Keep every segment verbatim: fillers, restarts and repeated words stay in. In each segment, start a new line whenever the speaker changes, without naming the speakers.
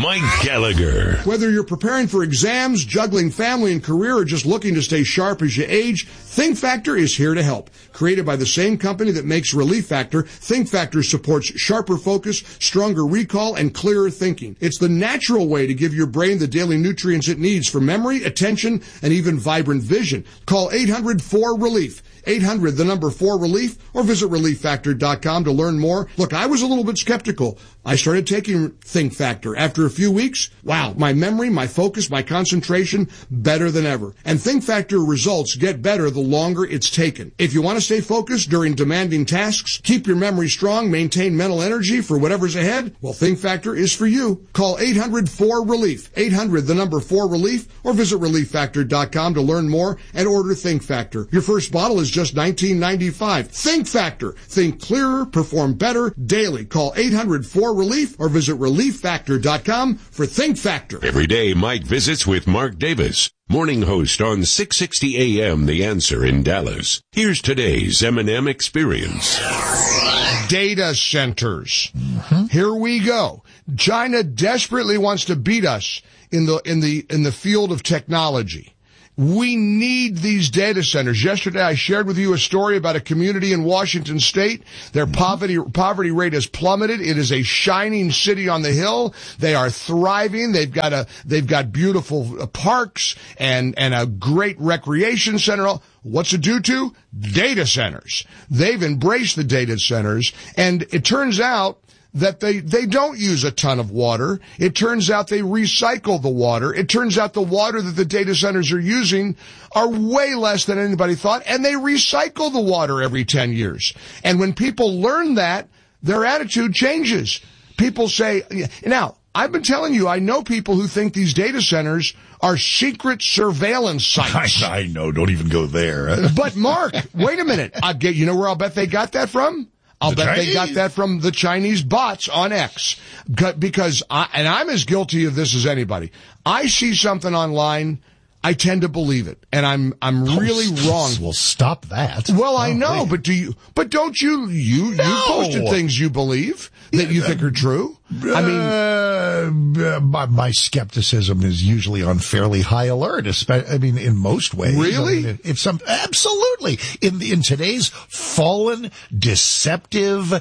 Mike Gallagher.
Whether you're preparing for exams, juggling family and career, or just looking to stay sharp as you age, Think Factor is here to help. Created by the same company that makes Relief Factor, Think Factor supports sharper focus, stronger recall, and clearer thinking. It's the natural way to give your brain the daily nutrients it needs for memory, attention, and even vibrant vision. Call eight hundred four relief. eight hundred, the number four relief, or visit relief factor dot com to learn more. Look, I was a little bit skeptical. I started taking Think Factor. After a few weeks, wow, my memory, my focus, my concentration, better than ever. And Think Factor results get better the longer it's taken. If you want to stay focused during demanding tasks, keep your memory strong, maintain mental energy for whatever's ahead, well, Think Factor is for you. Call eight hundred four relief. eight hundred, the number four relief, or visit relief factor dot com to learn more and order Think Factor. Your first bottle is just nineteen ninety-five. Think Factor. Think clearer, perform better daily. Call eight hundred four relief or visit relief factor dot com for Think Factor.
Every day, Mike visits with Mark Davis, morning host on six sixty A M The Answer in Dallas. Here's today's M and M Experience.
Data centers. Mm-hmm. Here we go. China desperately wants to beat us in the in the in the field of technology. We need these data centers. Yesterday, I shared with you a story about a community in Washington State. Their poverty poverty rate has plummeted. It is a shining city on the hill. They are thriving. They've got a they've got beautiful parks and and a great recreation center. What's it due to? Data centers. They've embraced the data centers, and it turns out that they, they don't use a ton of water. It turns out they recycle the water. It turns out the water that the data centers are using are way less than anybody thought, and they recycle the water every ten years. And when people learn that, their attitude changes. People say, now, I've been telling you, I know people who think these data centers are secret surveillance sites.
I, I know, don't even go there.
But Mark, wait a minute. I get, you know where I'll bet they got that from? I'll the bet Chinese. They got that from the Chinese bots on X. Because, I, and I'm as guilty of this as anybody. I see something online, I tend to believe it. And I'm, I'm
oh,
really
st-
wrong.
Well, stop that.
Well, I
oh,
know,
wait.
but do you, but don't you, you,
no.
you posted things you believe that you think are true? I mean,
uh, my, my skepticism is usually on fairly high alert. I mean, in most ways.
Really?
I mean, if some, absolutely. In in today's fallen, deceptive,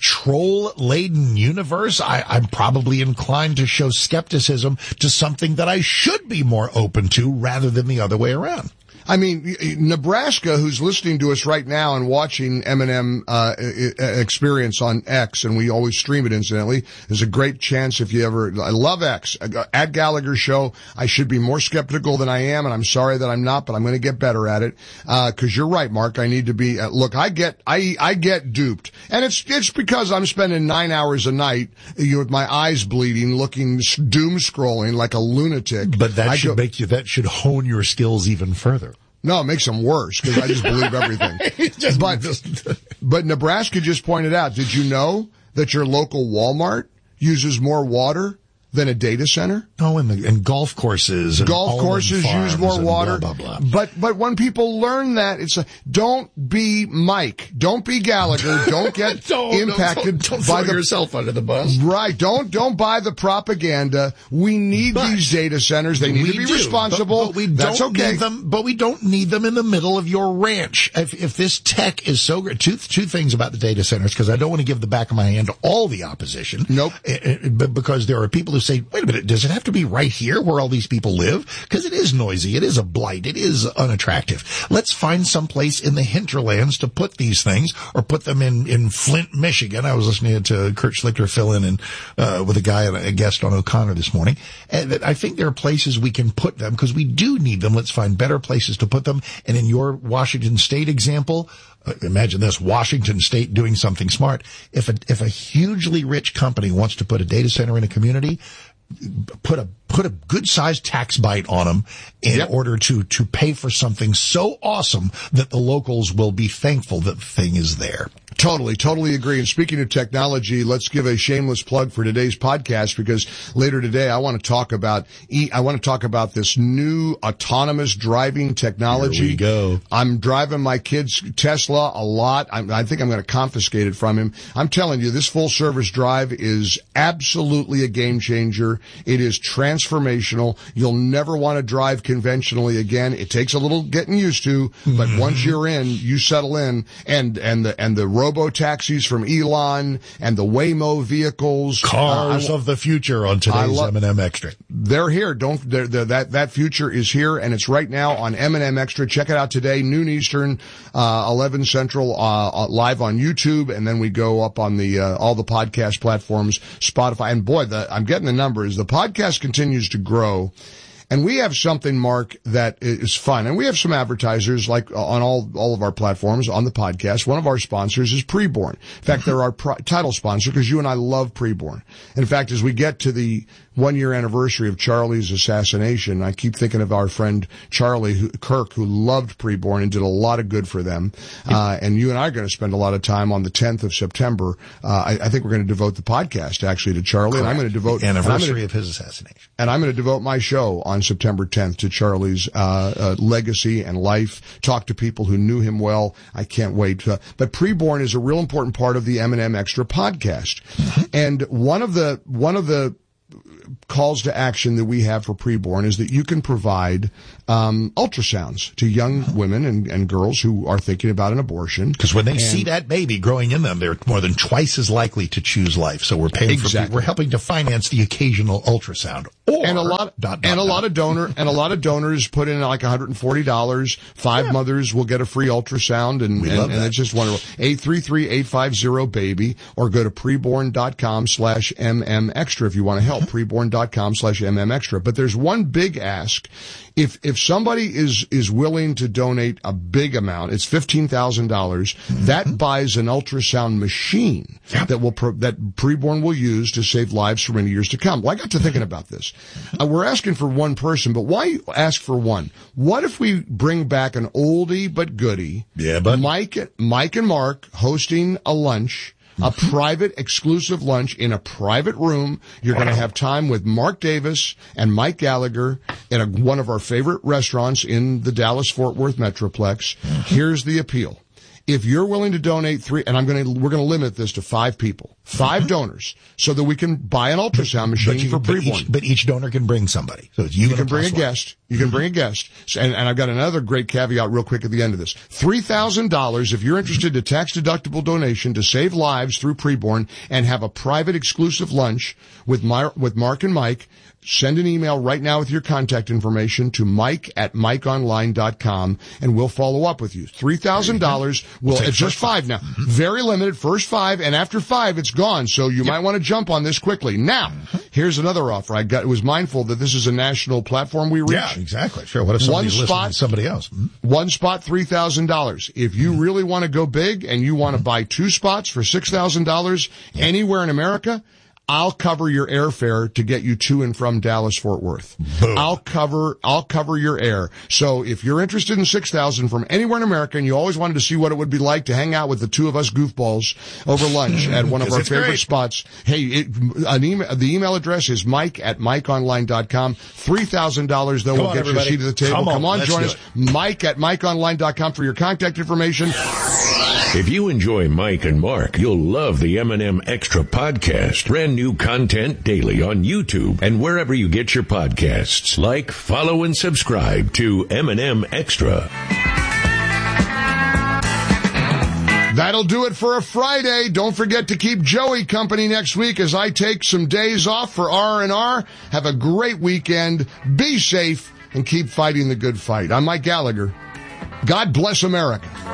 troll-laden universe, I, I'm probably inclined to show skepticism to something that I should be more open to rather than the other way around.
I mean, Nebraska, who's listening to us right now and watching M and M uh, Experience on X, and we always stream it incidentally, there's a great chance if you ever, I love X, at Gallagher Show, I should be more skeptical than I am, and I'm sorry that I'm not, but I'm going to get better at it, uh, cause you're right, Mark, I need to be, uh, look, I get, I, I get duped, and it's, it's because I'm spending nine hours a night, you know, with my eyes bleeding, looking, doom scrolling like a lunatic.
But that
I
should
go,
make you, that should hone your skills even further.
No, it makes them worse because I just believe everything.
just,
but,
just,
but Nebraska just pointed out, did you know that your local Walmart uses more water than a data center?
Oh, and, the, and golf courses. And
golf courses use more water.
Blah, blah, blah.
But, but when people learn that, it's a, don't be Mike. Don't be Gallagher. Don't get
don't,
impacted
don't, don't
by
throw
the,
yourself under the bus.
Right. Don't, don't buy the propaganda. We need
but
these data centers. They need to be
do,
responsible.
But, but we
That's
don't
okay.
need them, but we don't need them in the middle of your ranch. If, if this tech is so great, two, two things about the data centers, because I don't want to give the back of my hand to all the opposition.
Nope.
But because there are people who say, wait a minute, does it have to be right here where all these people live? Because it is noisy. It is a blight. It is unattractive. Let's find some place in the hinterlands to put these things, or put them in, in Flint, Michigan. I was listening to Kurt Schlichter fill in and, uh, with a guy, a guest on O'Connor this morning. And I think there are places we can put them because we do need them. Let's find better places to put them. And in your Washington State example, uh, imagine this, Washington State doing something smart. If a, if a hugely rich company wants to put a data center in a community, put a put a good sized tax bite on them in yep. order to to pay for something so awesome that the locals will be thankful that the thing is there.
Totally, totally agree. And speaking of technology, let's give a shameless plug for today's podcast, because later today I want to talk about e- I want to talk about this new autonomous driving technology.
Here we go.
I'm driving my kid's Tesla a lot. I'm, I think I'm going to confiscate it from him. I'm telling you, this full service drive is absolutely a game changer. It is transformational. You'll never want to drive conventionally again. It takes a little getting used to, but mm-hmm. once you're in, you settle in, and and the and the robo taxis from Elon and the Waymo vehicles,
cars uh, of the future on today's lo- M and M Extra.
They're here. Don't they're, they're, that that future is here, and it's right now on M and M Extra. Check it out today, noon Eastern, uh, eleven Central, uh, live on YouTube, and then we go up on the uh, all the podcast platforms, Spotify, and boy, the, I'm getting the numbers. The podcast continues to grow. And we have something, Mark, that is fun. And we have some advertisers, like on all all of our platforms, on the podcast. One of our sponsors is Preborn. In fact, they're our pro- title sponsor, because you and I love Preborn. In fact, as we get to the one-year anniversary of Charlie's assassination, I keep thinking of our friend Charlie who, Kirk, who loved Preborn and did a lot of good for them. Uh, and you and I are going to spend a lot of time on the tenth of September. Uh, I, I think we're going to devote the podcast, actually, to Charlie.
Correct.
And I'm going to devote...
The anniversary
gonna,
of his assassination.
And I'm going to devote my show on September tenth to Charlie's uh, uh legacy and life. Talk to people who knew him well. I can't wait. Uh, but Preborn is a real important part of the M and M Extra podcast. Mm-hmm. And one of the one of the calls to action that we have for Preborn is that you can provide um ultrasounds to young women and, and girls who are thinking about an abortion.
Because when they
and,
see that baby growing in them, they're more than twice as likely to choose life. So we're paying
exactly.
for, we're helping to finance the occasional ultrasound. Or,
and a lot,
dot, dot,
and a
dot.
lot of donor, and a lot of donors put in like one hundred forty dollars. Five yeah. mothers will get a free ultrasound, and,
we
and,
love
and
that.
it's just wonderful. eight three three, eight five zero, baby, or go to preborn.com slash mm extra if you want to help. preborn.com slash mm extra. But there's one big ask. If, if somebody is, is willing to donate a big amount, it's fifteen thousand dollars, mm-hmm. that buys an ultrasound machine yep. that will, pro, that Preborn will use to save lives for many years to come. Well, I got to thinking about this. Uh, we're asking for one person, but why ask for one? What if we bring back an oldie but goodie?
Yeah, but
Mike, Mike and Mark hosting a lunch. A private, exclusive lunch in a private room. You're wow. going to have time with Mark Davis and Mike Gallagher at a, one of our favorite restaurants in the Dallas-Fort Worth Metroplex. Here's the appeal. If you're willing to donate three, and I'm going to, we're going to limit this to five people, five donors, so that we can buy an ultrasound machine
you,
for
but
Preborn.
Each, but each donor can bring somebody. So it's you,
you can bring a
one.
guest. You can bring a guest. And, and I've got another great caveat real quick at the end of this. three thousand dollars if you're interested in a tax-deductible donation to save lives through Preborn and have a private exclusive lunch with my, with Mark and Mike. Send an email right now with your contact information to Mike at Mike Online dot com, and we'll follow up with you. three thousand dollars. We'll, it's just five now. Mm-hmm. Very limited, first five, and after five, it's gone. So you yep. might want to jump on this quickly. Now, mm-hmm. here's another offer. I got, was mindful that this is a national platform we reach.
Yeah, exactly. Sure. What if somebody's
one spot,
listening to somebody else? Mm-hmm.
One spot, three thousand dollars. If you really want to go big and you want to buy two spots for six thousand dollars yeah. anywhere in America, I'll cover your airfare to get you to and from Dallas-Fort Worth.
Boom.
I'll cover, I'll cover your air. So if you're interested in six thousand from anywhere in America and you always wanted to see what it would be like to hang out with the two of us goofballs over lunch at one of our favorite great. spots, hey, it, an email, the email address is Mike at Mike Online dot com. three thousand dollars though
Come
will
on,
get
everybody.
you a seat at the table.
Come on,
Come on
let's
join
do
us.
it.
Mike at Mike Online dot com for your contact information.
If you enjoy Mike and Mark, you'll love the M and M Extra podcast. Brand new content daily on YouTube and wherever you get your podcasts. Like, follow, and subscribe to M and M Extra.
That'll do it for a Friday. Don't forget to keep Joey company next week as I take some days off for R and R. Have a great weekend. Be safe and keep fighting the good fight. I'm Mike Gallagher. God bless America.